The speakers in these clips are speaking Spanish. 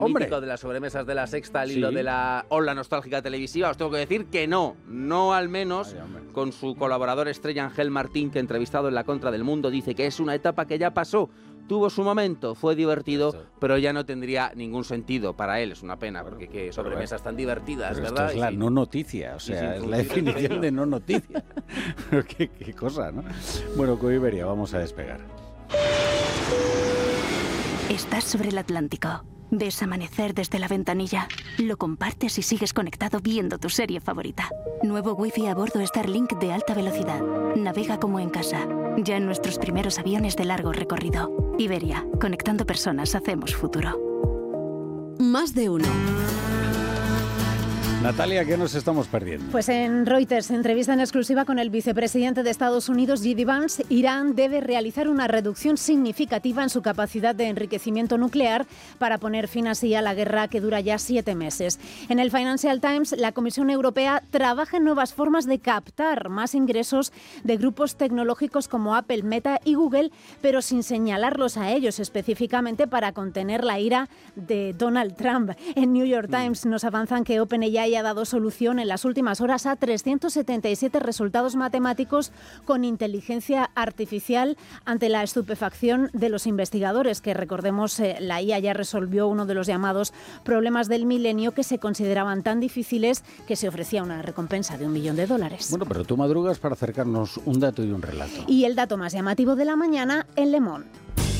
¡Hombre! mítico de las sobremesas de La Sexta al hilo Sí. de la ola nostálgica televisiva, os tengo que decir que no al menos con su colaborador estrella Ángel Martín, que entrevistado en La Contra del Mundo dice que es una etapa que ya pasó. Tuvo su momento, fue divertido, pero ya no tendría ningún sentido para él. Es una pena, porque qué sobremesas tan divertidas, Pero ¿verdad? esto es la Y no noticia, o sea, es la definición de no noticia. Pero qué cosa, ¿no? Bueno, con Iberia vamos a despegar. Estás sobre el Atlántico. Ves amanecer desde la ventanilla. Lo compartes y sigues conectado viendo tu serie favorita. Nuevo Wi-Fi a bordo Starlink de alta velocidad. Navega como en casa. Ya en nuestros primeros aviones de largo recorrido. Iberia, conectando personas, hacemos futuro. Más de uno. Natalia, ¿qué nos estamos perdiendo? Pues en Reuters, entrevista en exclusiva con el vicepresidente de Estados Unidos, J.D. Vance, Irán debe realizar una reducción significativa en su capacidad de enriquecimiento nuclear para poner fin así a la guerra que dura ya 7 meses. En el Financial Times, la Comisión Europea trabaja en nuevas formas de captar más ingresos de grupos tecnológicos como Apple, Meta y Google, pero sin señalarlos a ellos específicamente para contener la ira de Donald Trump. En New York Times nos avanzan que OpenAI ha dado solución en las últimas horas a 377 resultados matemáticos con inteligencia artificial ante la estupefacción de los investigadores, que recordemos la IA ya resolvió uno de los llamados problemas del milenio que se consideraban tan difíciles que se ofrecía una recompensa de $1 millón. Bueno, pero tú madrugas para acercarnos un dato y un relato. Y el dato más llamativo de la mañana en Le Monde.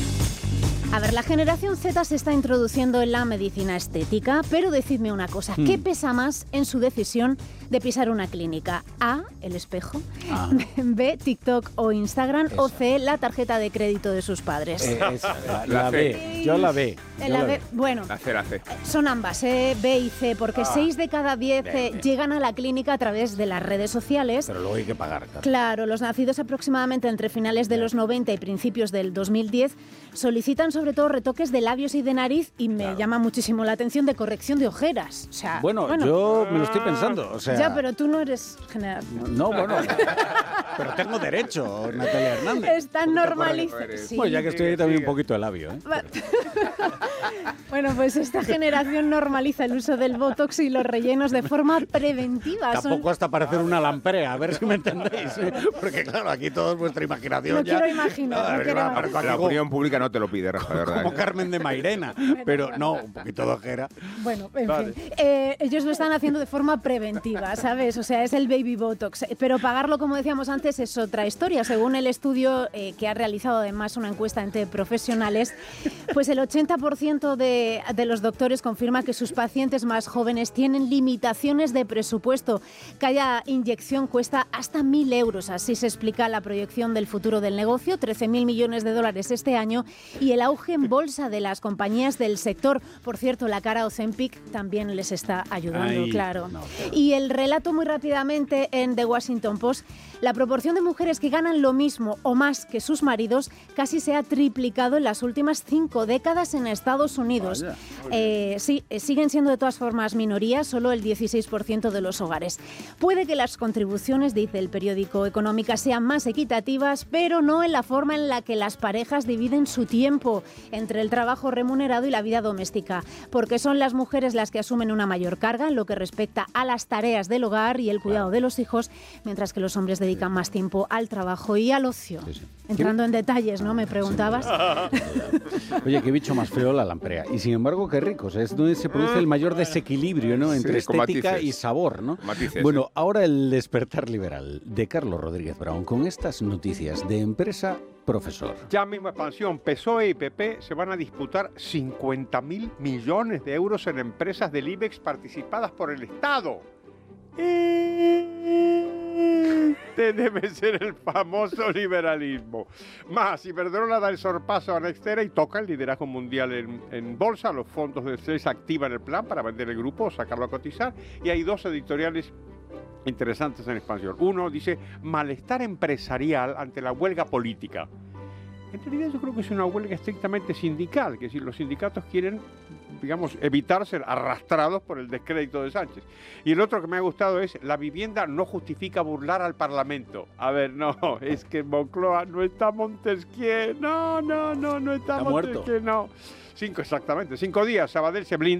A ver, la generación Z se está introduciendo en la medicina estética, pero decidme una cosa, ¿qué pesa más en su decisión de pisar una clínica? A, el espejo, B, TikTok o Instagram, o C, la tarjeta de crédito de sus padres. La B, yo la B. La B, bueno, La C. son ambas, B y C, porque 6 de cada 10 llegan a la clínica a través de las redes sociales. Pero luego hay que pagar. Claro, los nacidos aproximadamente entre finales de los 90 y principios del 2010 solicitan sobre todo retoques de labios y de nariz y me llama muchísimo la atención de corrección de ojeras. O sea, Bueno, yo me lo estoy pensando. O sea, ya, pero tú no eres general. No, bueno. Pero tengo derecho, Natalia Hernández. Está normalizado. Sí. Bueno, ya que estoy ahí también un poquito de labio, ¿eh? Bueno, pues esta generación normaliza el uso del Botox y los rellenos de forma preventiva. Tampoco hasta parecer una lamprea, a ver si me entendéis. Porque claro, aquí todo es vuestra imaginación. No ya. quiero imaginar. No quiero imaginar. La opinión pública no te lo pide, Rafa, de verdad. Como Carmen de Mairena. Pero no, un poquito de ojera. Bueno, en fin. Ellos lo están haciendo de forma preventiva, ¿sabes? O sea, es el baby Botox. Pero pagarlo, como decíamos antes, es otra historia. Según el estudio que ha realizado además una encuesta entre profesionales, pues el 80% de los doctores confirma que sus pacientes más jóvenes tienen limitaciones de presupuesto. Cada inyección cuesta hasta 1.000 euros. Así se explica la proyección del futuro del negocio, 13.000 millones de dólares este año, y el auge en bolsa de las compañías del sector. Por cierto, la cara Ozempic también les está ayudando, claro. No. Y el relato muy rápidamente en The Washington Post, la proporción de mujeres que ganan lo mismo o más que sus maridos casi se ha triplicado en las últimas 5 décadas en Estados Unidos. Sí, siguen siendo de todas formas minorías, solo el 16% de los hogares. Puede que las contribuciones, dice el periódico Económica, sean más equitativas, pero no en la forma en la que las parejas dividen su tiempo entre el trabajo remunerado y la vida doméstica, porque son las mujeres las que asumen una mayor carga en lo que respecta a las tareas del hogar y el cuidado de los hijos, mientras que los hombres dedican más tiempo al trabajo y al ocio. Entrando en detalles, ¿no? Me preguntabas. Oye, qué bicho más feo la lamprea. Y sin embargo, qué ricos. Es donde se produce el mayor desequilibrio, ¿no? Entre estética y sabor, ¿no? Bueno, ahora el despertar liberal de Carlos Rodríguez Brown con estas noticias de empresa profesor. Ya mismo expansión, PSOE y PP se van a disputar 50.000 millones de euros en empresas del IBEX participadas por el Estado. Debe ser el famoso liberalismo. Más, Iberdrola da el sorpaso a Nextera y toca el liderazgo mundial en bolsa. Los fondos de CES activan el plan para vender el grupo o sacarlo a cotizar. Y hay 2 editoriales interesantes en expansión. Uno dice, malestar empresarial ante la huelga política. En realidad yo creo que es una huelga estrictamente sindical, que es decir, los sindicatos quieren, digamos, evitar ser arrastrados por el descrédito de Sánchez. Y el otro que me ha gustado es, la vivienda no justifica burlar al Parlamento. A ver, no, es que Moncloa no está Montesquieu, no está Montesquieu, no. Exactamente, 5 días, Sabadell se blinda.